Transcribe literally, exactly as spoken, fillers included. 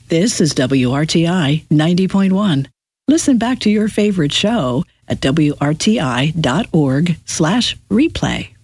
This is W R T I ninety point one. Listen back to your favorite show at W R T I dot org slash replay.